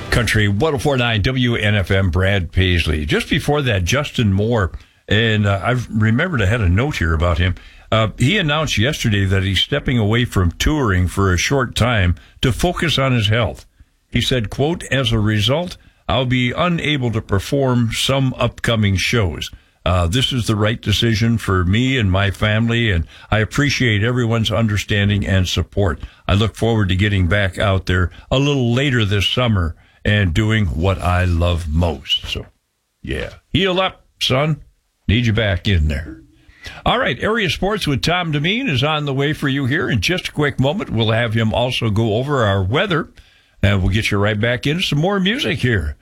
Country 104.9 WNFM, Brad Paisley. Just before that, Justin Moore, and I've remembered I had a note here about him. He announced yesterday that he's stepping away from touring for a short time to focus on his health. He said, quote, "As a result, I'll be unable to perform some upcoming shows. This is the right decision for me and my family, and I appreciate everyone's understanding and support. I look forward to getting back out there a little later this summer and doing what I love most." So, yeah, heal up, son. Need you back in there. All right, Area Sports with Tom Demeen is on the way for you here. In just a quick moment, we'll have him also go over our weather, and we'll get you right back into some more music here